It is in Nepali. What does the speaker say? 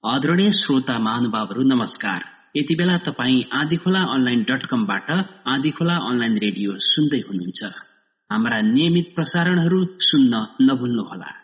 आदरणीय श्रोता महानुभावहरू नमस्कार। यति बेला तपाईँ आँधीखोला online.com बाट आँधीखोला अनलाइन रेडियो सुन्दै हुनुहुन्छ। हाम्रा नियमित प्रसारणहरू सुन्न नभुल्नुहोला।